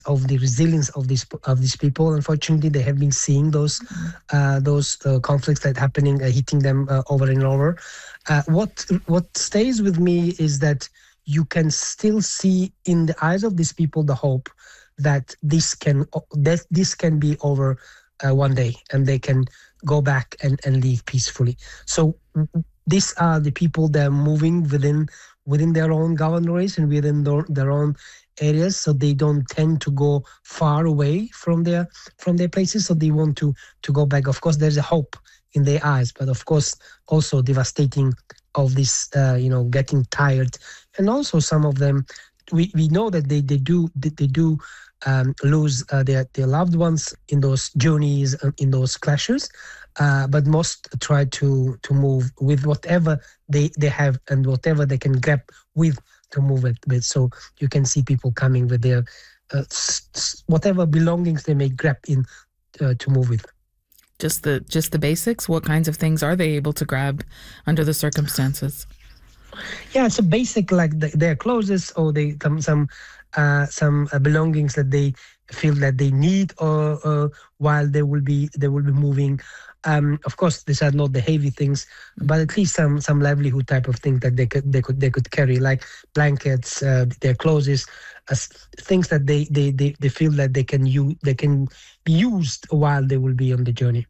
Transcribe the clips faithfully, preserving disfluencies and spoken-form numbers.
of the resilience of these of these people. Unfortunately, they have been seeing those uh, those uh, conflicts that happening, uh, hitting them uh, over and over. Uh, what what stays with me is that you can still see in the eyes of these people the hope that this can that this can be over uh, one day, and they can go back and, and live peacefully. So these are the people that are moving within within their own governorates and within their, their own areas, so they don't tend to go far away from their from their places. So they want to to go back. Of course, there's a hope in their eyes, but of course also devastating of this, uh, you know, getting tired, and also some of them, we, we know that they they do they, they do um, lose uh, their their loved ones in those journeys, in those clashes. Uh, but most try to to move with whatever they they have and whatever they can grab with to move it with. So you can see people coming with their uh, whatever belongings they may grab in uh, to move with. Just the just the basics. What kinds of things are they able to grab under the circumstances? Yeah, it's a basic, like the, their clothes, or they some some uh, some uh, belongings that they feel that they need, or uh, while they will be they will be moving. Um, of course, these are not the heavy things, but at least some some livelihood type of thing that they could they could they could carry, like blankets, uh, their clothes, uh, things that they, they, they, they feel that they can use they can be used while they will be on the journey.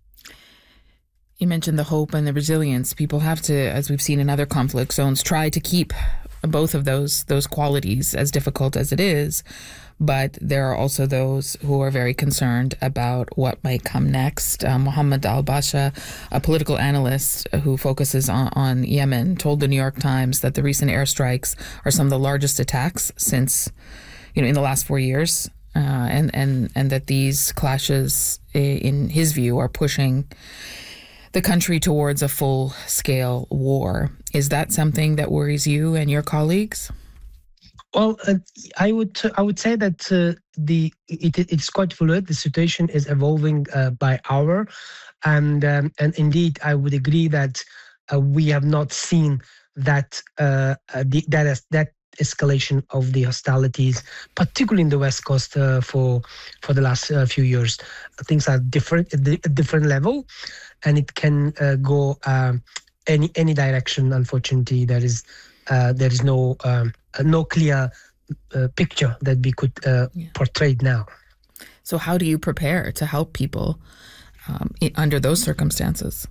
You mentioned the hope and the resilience. People have to, as we've seen in other conflict zones, try to keep both of those those qualities, as difficult as it is. But there are also those who are very concerned about what might come next. Uh, Mohammed Al-Basha, a political analyst who focuses on, on Yemen, told the New York Times that the recent airstrikes are some of the largest attacks since, you know, in the last four years. Uh, and, and, and that these clashes, in his view, are pushing the country towards a full-scale war. Is that something that worries you and your colleagues? Well, uh, I would I would say that uh, the it, it's quite fluid. The situation is evolving uh, by hour, and um, and indeed I would agree that uh, we have not seen that uh, uh, the, that is, that escalation of the hostilities, particularly in the West Coast, uh, for for the last uh, few years. Things are different at a different level, and it can uh, go um, any any direction. Unfortunately, there is uh, there is no. Um, no clear uh, picture that we could uh, yeah. portray now. So how do you prepare to help people um, in, under those circumstances?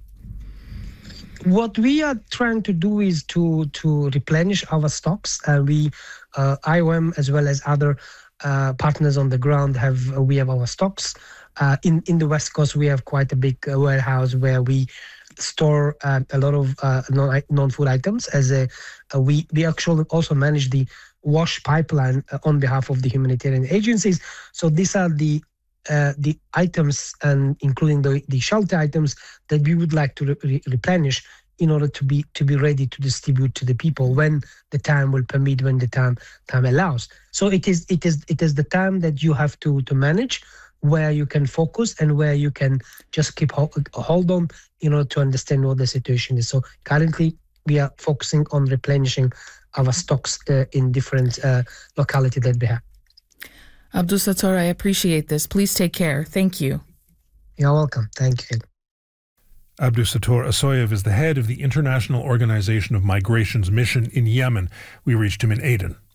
What we are trying to do is to to replenish our stocks. Uh, we, uh, I O M, as well as other uh, partners on the ground, have uh, we have our stocks. Uh, in in the West Coast, we have quite a big uh, warehouse where we store uh, a lot of uh, non non food items. As a uh, we we actually also manage the wash pipeline uh, on behalf of the humanitarian agencies. So these are the uh, the items, and including the the shelter items, that we would like to re re replenish in order to be to be ready to distribute to the people when the time will permit, when the time time allows. So it is it is it is the time that you have to to manage, where you can focus and where you can just keep hold, hold on in order to understand what the situation is. So currently we are focusing on replenishing our stocks uh, in different uh, localities that we have. Abdulsattor, I appreciate this. Please take care. Thank you. You're welcome. Thank you. Abdulsattor Asoyev is the head of the International Organization of Migration's mission in Yemen. We reached him in Aden.